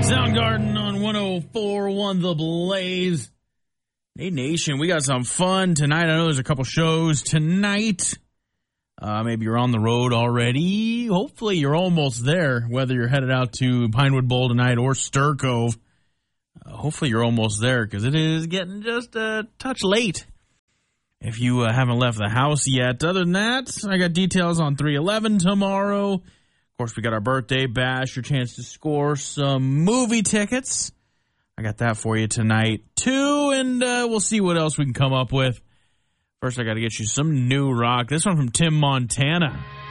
Soundgarden on 104.1 The Blaze. Hey, Nation, we got some fun tonight. I know there's a couple shows tonight. Maybe you're on the road already. Hopefully you're almost there, whether you're headed out to Pinewood Bowl tonight or Stir Cove. Hopefully you're almost there because it is getting just a touch late if you haven't left the house yet. Other than that, I got details on 311 tomorrow. Of course, we got our birthday bash, your chance to score some movie tickets. I got that for you tonight, too, and we'll see what else we can come up with. First, I got to get you some new rock. This one from Tim Montana.